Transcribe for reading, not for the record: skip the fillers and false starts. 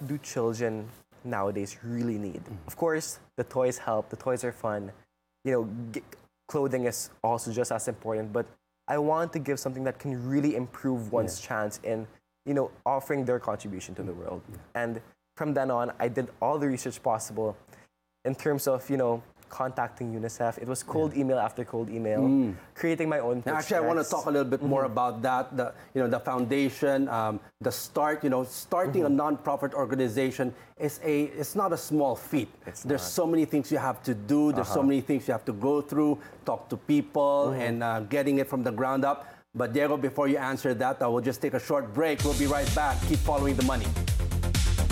do children nowadays really need? Of course, the toys help. The toys are fun. Clothing is also just as important. But I want to give something that can really improve one's chance in, offering their contribution to the world. And from then on, I did all the research possible in terms of, contacting UNICEF. It was cold email after cold email, creating my own pitch Actually, I want to talk a little bit more about that. The foundation, the start. Starting a non-profit organization it's not a small feat. There's so many things you have to do. There's so many things you have to go through, talk to people, and getting it from the ground up. But Diego, before you answer that, I will just take a short break. We'll be right back. Keep following the money.